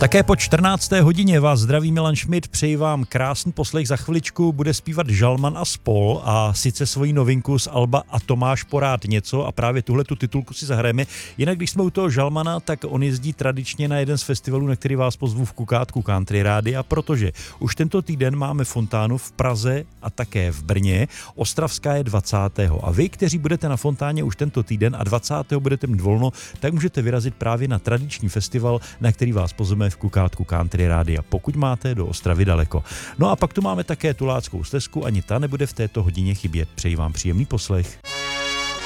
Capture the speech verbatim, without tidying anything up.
Také po čtrnácté hodině vás zdraví Milan Šmit, přeji vám krásný poslech. Za chviličku bude zpívat Žalman a spol a sice svoji novinku z alba A Tomáš porád něco a právě tuhle tu titulku si zahrajeme. Jinak když jsme u toho Žalmana, tak on jezdí tradičně na jeden z festivalů, na který vás pozvu v Kukátku Country Rádia, protože už tento týden máme fontánu v Praze a také v Brně. Ostravská je dvacátého A vy, kteří budete na fontáně už tento týden a dvacátého budete mít volno, tak můžete vyrazit právě na tradiční festival, na který vás pozveme v Kukátku Country Rádia, pokud máte do Ostravy daleko. No a pak tu máme také Tuláckou stezku, ani ta nebude v této hodině chybět. Přeji vám příjemný poslech.